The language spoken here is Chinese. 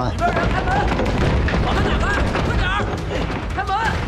啊！ 里边人开门，往他哪开？快点儿，开门！